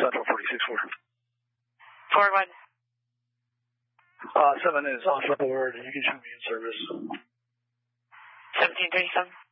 Central 46-4. Forward one. 7 is off the board. You can show me in service. 1737.